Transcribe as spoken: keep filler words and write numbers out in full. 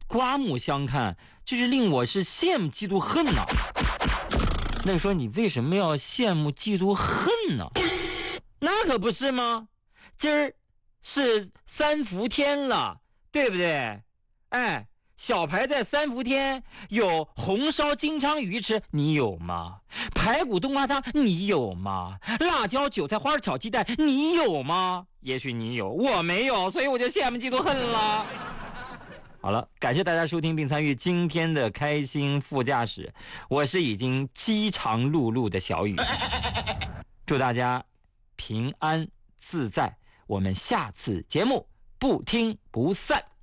刮目相看，就是令我是羡慕嫉妒恨呐、那说你为什么要羡慕嫉妒恨呢？那可不是吗？今儿是三伏天了，对不对？哎，小排在三伏天有红烧金鲳鱼吃，你有吗？排骨冬瓜汤你有吗？辣椒韭菜花炒鸡蛋你有吗？也许你有，我没有，所以我就羡慕嫉妒恨了。好了，感谢大家收听并参与今天的开心副驾驶，我是已经饥肠辘辘的小雨，祝大家平安自在，我们下次节目不听不散。